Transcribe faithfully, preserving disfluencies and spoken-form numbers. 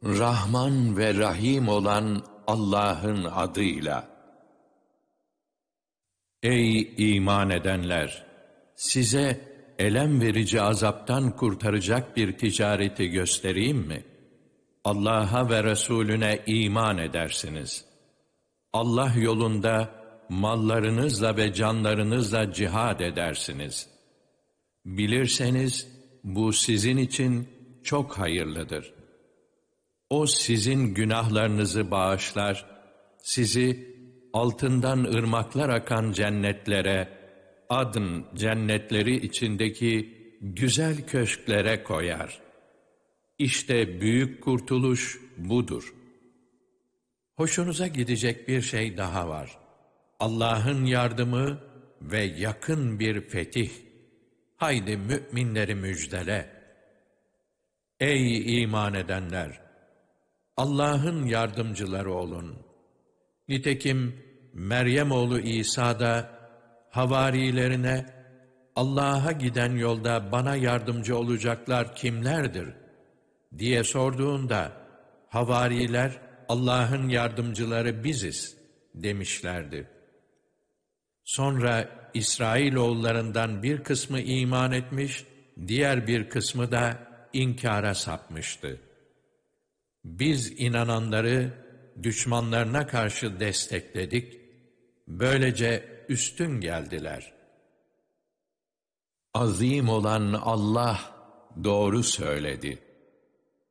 Rahman ve Rahim olan Allah'ın adıyla. Ey iman edenler! Size elem verici azaptan kurtaracak bir ticareti göstereyim mi? Allah'a ve Resulüne iman edersiniz. Allah yolunda mallarınızla ve canlarınızla cihad edersiniz. Bilirseniz bu sizin için çok hayırlıdır. O sizin günahlarınızı bağışlar, sizi altından ırmaklar akan cennetlere, adn cennetleri içindeki güzel köşklere koyar. İşte büyük kurtuluş budur. Hoşunuza gidecek bir şey daha var. Allah'ın yardımı ve yakın bir fetih. Haydi müminleri müjdele. Ey iman edenler! Allah'ın yardımcıları olun. Nitekim Meryem oğlu İsa da havarilerine Allah'a giden yolda bana yardımcı olacaklar kimlerdir diye sorduğunda havariler Allah'ın yardımcıları biziz demişlerdi. Sonra İsrailoğullarından bir kısmı iman etmiş, diğer bir kısmı da inkara sapmıştı. Biz inananları düşmanlarına karşı destekledik, böylece üstün geldiler. Azim olan Allah doğru söyledi.